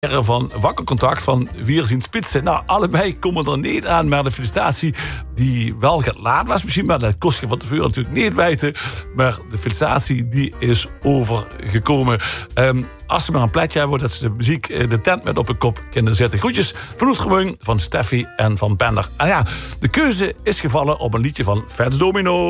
van Wakkercontact van Wir sind Spitze. Nou, allebei komen er niet aan, maar de felicitatie die wel gaat laat was misschien, maar dat kost je van tevoren natuurlijk niet weten. Maar de felicitatie die is overgekomen. Als ze maar een plekje hebben dat ze de muziek, de tent met op een kop kunnen zetten. Groetjes van gewoon van Steffi en van Bender. En ja, de keuze is gevallen op een liedje van Fats Domino.